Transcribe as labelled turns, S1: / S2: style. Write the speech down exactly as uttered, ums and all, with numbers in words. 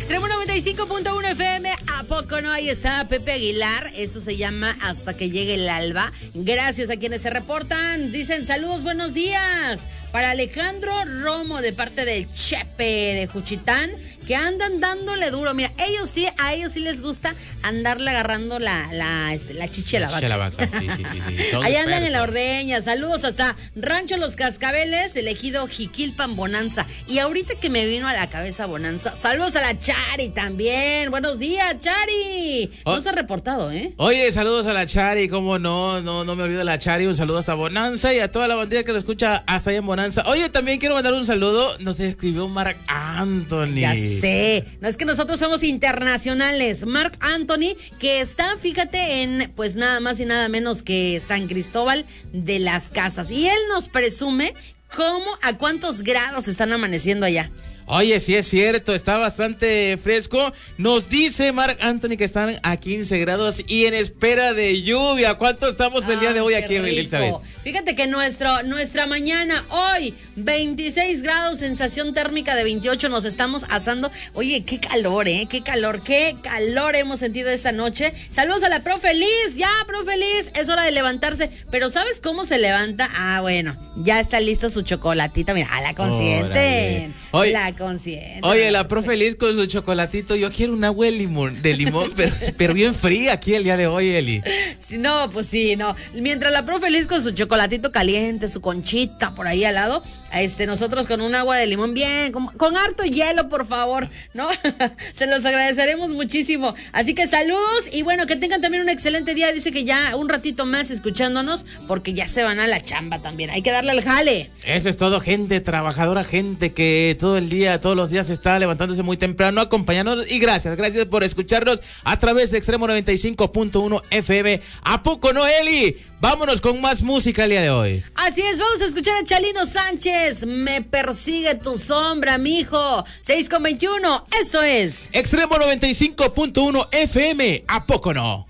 S1: Extremo noventa y cinco punto uno F M, ¿a poco no? Ahí está Pepe Aguilar, eso se llama Hasta que llegue el alba. Gracias a quienes se reportan, dicen saludos, buenos días. Para Alejandro Romo de parte del Chepe de Juchitán, que andan dándole duro. Mira, ellos sí, a ellos sí les gusta andarle agarrando la, la, este, la chiche a la vaca.
S2: La vaca. Sí, sí, sí, sí.
S1: Allá andan en la ordeña. Saludos hasta Rancho Los Cascabeles, elegido Jiquilpan Bonanza. Y ahorita que me vino a la cabeza Bonanza, saludos a la Chari también. Buenos días, Chari. No oh. se ha reportado, ¿eh?
S2: Oye, saludos a la Chari, cómo no, no, no me olvido de la Chari. Un saludo hasta Bonanza y a toda la bandera que lo escucha hasta allá en Bonanza. Oye, también quiero mandar un saludo. Nos escribió Marc Anthony.
S1: Ya sé, no es que nosotros somos internacionales. Marc Anthony, que está, fíjate, en pues nada más y nada menos que San Cristóbal de las Casas. Y él nos presume cómo, a cuántos grados están amaneciendo allá.
S2: Oye, sí es cierto, está bastante fresco. Nos dice Marc Anthony que están a quince grados y en espera de lluvia. ¿Cuánto estamos el día de hoy aquí en Elizabeth?
S1: Fíjate que nuestro, nuestra mañana, hoy, veintiséis grados, sensación térmica de veintiocho, nos estamos asando. Oye, qué calor, ¿eh? Qué calor, qué calor hemos sentido esta noche. Saludos a la profe Liz, ya, profe Liz, es hora de levantarse. Pero ¿sabes cómo se levanta? Ah, bueno, ya está lista su chocolatita, mira, a la consienten.
S2: Oye,
S1: la consienten.
S2: Oye, la profe Liz con su chocolatito, yo quiero un agua de limón, de limón pero, pero bien fría aquí el día de hoy, Eli.
S1: Sí, no, pues sí, no. Mientras la profe Liz con su chocolatito caliente, su conchita por ahí al lado, este, nosotros con un agua de limón bien, con, con harto hielo, por favor, ¿no? Se los agradeceremos muchísimo. Así que saludos y bueno, que tengan también un excelente día. Dice que ya un ratito más escuchándonos porque ya se van a la chamba también. Hay que darle al jale.
S2: Eso es todo, gente trabajadora, gente que todo el día, todos los días está levantándose muy temprano, acompañándonos. Y gracias, gracias por escucharnos a través de Extremo noventa y cinco punto uno F M. ¿A poco no, Eli? Vámonos con más música el día de hoy.
S1: Así es, vamos a escuchar a Chalino Sánchez. Me persigue tu sombra, mijo. seis con veintiuno, eso es
S2: Extremo noventa y cinco punto uno F M. ¿A poco no?